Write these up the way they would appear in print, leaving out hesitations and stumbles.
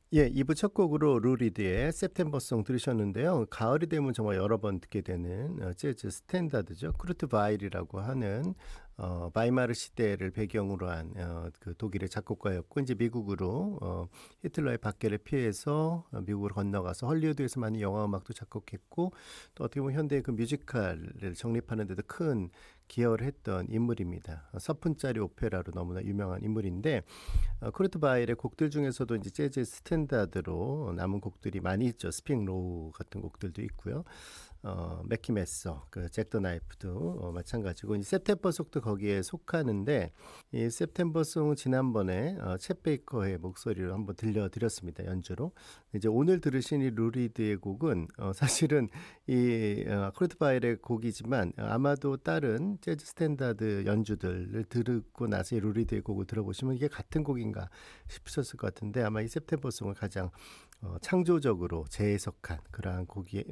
예, 2부 첫 곡으로 루리드의 september송 들으셨는데요. 가을이 되면 정말 여러 번 듣게 되는 재즈 스탠다드죠. 쿠르트 바일이라고 하는 바이마르 시대를 배경으로 한 그 독일의 작곡가였고 이제 미국으로 히틀러의 박해를 피해서 미국으로 건너가서 헐리우드에서 많은 영화 음악도 작곡했고 또 어떻게 보면 현대의 그 뮤지컬을 정립하는 데도 큰 기여를 했던 인물입니다. 서푼짜리 오페라로 너무나 유명한 인물인데 쿠르트 바일의 곡들 중에서도 이제 재즈 스탠다드로 남은 곡들이 많이 있죠. 스핑 로우 같은 곡들도 있고요. 맥키 메서, 잭 더 나이프도 마찬가지고 이 september 송도 거기에 속하는데 이 september 송 지난번에 챗 베이커의 목소리로 한번 들려드렸습니다. 연주로. 이제 오늘 들으신 이 루리드의 곡은 사실은 이 쿠르트 바일의 곡이지만 아마도 다른 재즈 스탠다드 연주들을 들고 나서 이 루리드의 곡을 들어보시면 이게 같은 곡인가 싶으셨을 것 같은데 아마 이 september 송을 가장 창조적으로 재해석한 그러한 곡이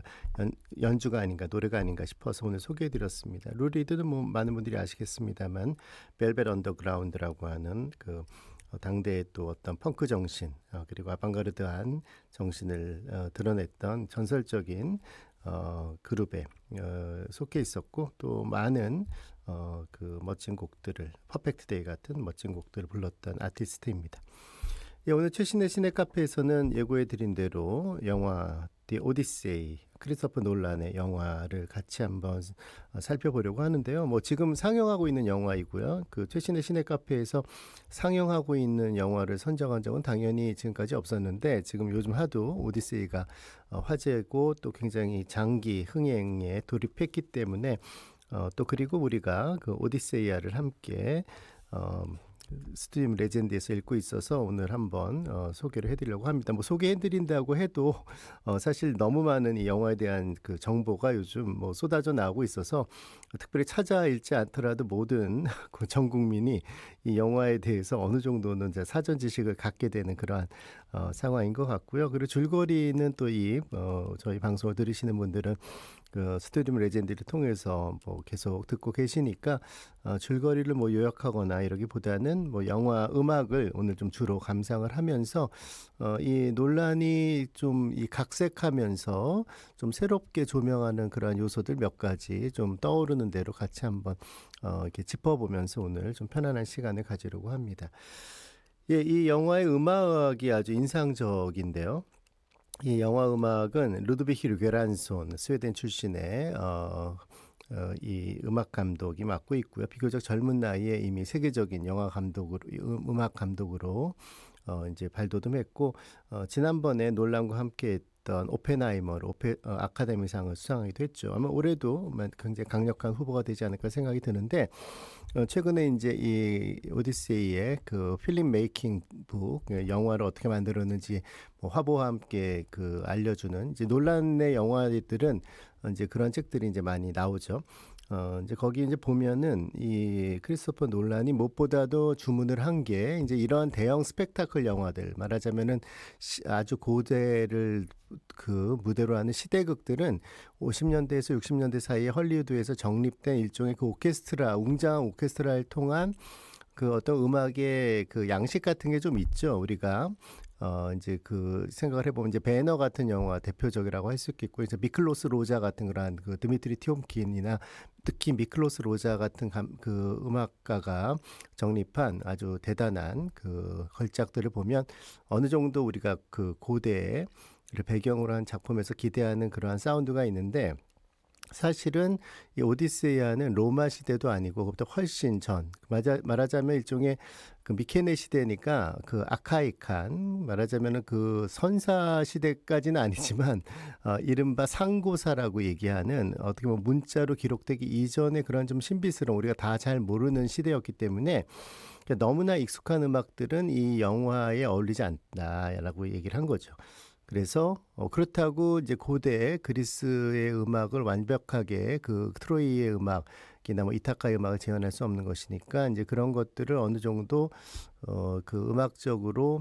연주가 아닌가 노래가 아닌가 싶어서 오늘 소개해드렸습니다. 루리드는 뭐 많은 분들이 아시겠습니다만 벨벳 언더그라운드라고 하는 당대의 또 어떤 펑크 정신 그리고 아방가르드한 정신을 드러냈던 전설적인 그룹에 속해 있었고 또 많은 그 멋진 곡들을 퍼펙트 데이 같은 멋진 곡들을 불렀던 아티스트입니다. 예, 오늘 최신의 시네 카페에서는 예고해드린 대로 영화 디 오디세이 크리스토퍼 놀란의 영화를 같이 한번 살펴보려고 하는데요. 뭐 지금 상영하고 있는 영화이고요. 그 최신의 시네 카페에서 상영하고 있는 영화를 선정한 적은 당연히 지금까지 없었는데 지금 요즘 하도 오디세이가 화제고 또 굉장히 장기 흥행에 돌입했기 때문에 또 그리고 우리가 그 오디세이아를 함께 스트림 레전드에서 읽고 있어서 오늘 한번 소개를 해드리려고 합니다. 뭐 소개해드린다고 해도 사실 너무 많은 이 영화에 대한 그 정보가 요즘 뭐 쏟아져 나오고 있어서 특별히 찾아 읽지 않더라도 모든 전 국민이 이 영화에 대해서 어느 정도는 이제 사전 지식을 갖게 되는 그러한 상황인 것 같고요. 그리고 줄거리는 또 이 저희 방송을 들으시는 분들은 그 스트리밍 레전드를 통해서 뭐 계속 듣고 계시니까 줄거리를 뭐 요약하거나 이러기보다는 뭐 영화 음악을 오늘 좀 주로 감상을 하면서 이 논란이 좀 이 각색하면서 좀 새롭게 조명하는 그러한 요소들 몇 가지 좀 떠오르는 대로 같이 한번 이렇게 짚어보면서 오늘 좀 편안한 시간을 가지려고 합니다. 예, 이 영화의 음악이 아주 인상적인데요. 이 영화 음악은 루드비히 르게란손 스웨덴 출신의 이 음악 감독이 맡고 있고요. 비교적 젊은 나이에 이미 세계적인 영화 감독으로 음악 감독으로 이제 발돋움했고 지난번에 논란과 함께 했던 오펜하이머로 아카데미상을 수상하기도 했죠. 아마 올해도 굉장히 강력한 후보가 되지 않을까 생각이 드는데 최근에 이제 이 오디세이의 그 필름 메이킹 북 영화를 어떻게 만들었는지 뭐 화보와 함께 그 알려주는 이제 논란의 영화들은 이제 그런 책들이 이제 많이 나오죠. 이제 거기 이제 보면은 이 크리스토퍼 놀란이 무엇보다도 주문을 한 게 이제 이러한 대형 스펙타클 영화들 말하자면은 아주 고대를 그 무대로 하는 시대극들은 50년대에서 60년대 사이에 헐리우드에서 정립된 일종의 그 오케스트라, 웅장한 오케스트라를 통한 그 어떤 음악의 그 양식 같은 게 좀 있죠. 우리가 이제 그 생각을 해보면 이제 배너 같은 영화 대표적이라고 할 수 있겠고 이제 미클로스 로자 같은 그런 그 드미트리 티옴킨이나 특히 미클로스 로자 같은 그 음악가가 정립한 아주 대단한 그 걸작들을 보면 어느 정도 우리가 그 고대를 배경으로 한 작품에서 기대하는 그러한 사운드가 있는데 사실은 이 오디세이아는 로마 시대도 아니고 그보다 훨씬 전 말하자면 일종의 그 미케네 시대니까 그 아카이칸 말하자면은 그 선사 시대까지는 아니지만 이른바 상고사라고 얘기하는 어떻게 보면 문자로 기록되기 이전의 그런 좀 신비스러운 우리가 다 잘 모르는 시대였기 때문에 너무나 익숙한 음악들은 이 영화에 어울리지 않다라고 얘기를 한 거죠. 그래서 그렇다고 이제 고대 그리스의 음악을 완벽하게 그 트로이의 음악이나 뭐 이타카의 음악을 재현할 수 없는 것이니까 이제 그런 것들을 어느 정도 그 음악적으로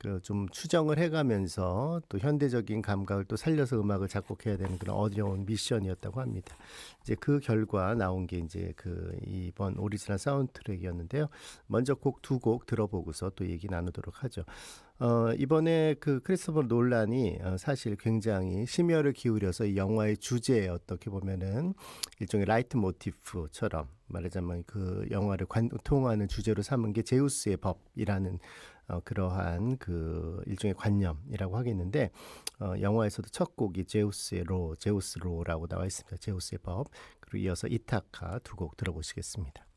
그 좀 추정을 해가면서 또 현대적인 감각을 또 살려서 음악을 작곡해야 되는 그런 어려운 미션이었다고 합니다. 이제 그 결과 나온 게 이제 그 이번 오리지널 사운드트랙이었는데요. 먼저 곡 두 곡 들어보고서 또 얘기 나누도록 하죠. 이번에 그 크리스토퍼 놀란이 사실 굉장히 심혈을 기울여서 이 영화의 주제에 어떻게 보면은 일종의 라이트 모티프처럼 말하자면 그 영화를 관통하는 주제로 삼은 게 제우스의 법이라는 그러한 그 일종의 관념이라고 하겠는데 영화에서도 첫 곡이 제우스 로라고 나와 있습니다. 제우스의 법. 그리고 이어서 이타카 두 곡 들어보시겠습니다.